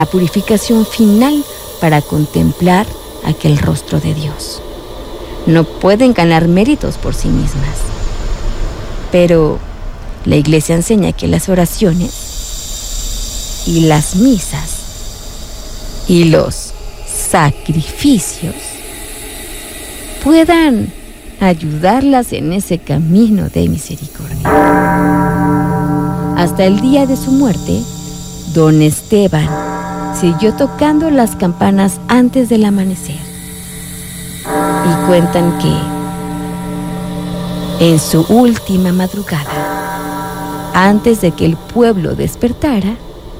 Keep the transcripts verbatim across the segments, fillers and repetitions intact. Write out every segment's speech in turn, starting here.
la purificación final para contemplar aquel rostro de Dios. No pueden ganar méritos por sí mismas. Pero la Iglesia enseña que las oraciones y las misas y los sacrificios puedan ayudarlas en ese camino de misericordia. Hasta el día de su muerte, don Esteban siguió tocando las campanas antes del amanecer. Y cuentan que en su última madrugada, antes de que el pueblo despertara,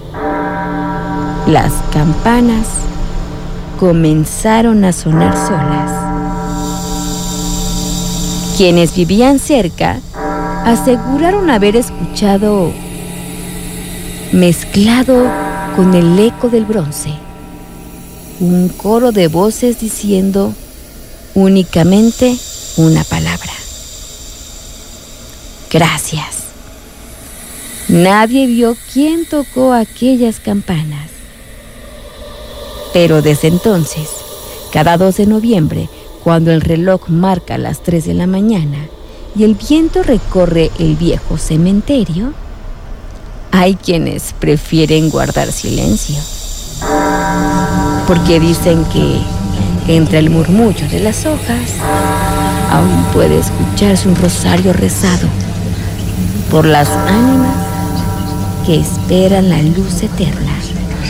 las campanas comenzaron a sonar solas. Quienes vivían cerca aseguraron haber escuchado, mezclado con el eco del bronce, un coro de voces diciendo únicamente una palabra: gracias. Nadie vio quién tocó aquellas campanas. Pero desde entonces, cada dos de noviembre, cuando el reloj marca las tres de la mañana y el viento recorre el viejo cementerio, hay quienes prefieren guardar silencio, porque dicen que entre el murmullo de las hojas aún puede escucharse un rosario rezado por las ánimas que esperan la luz eterna.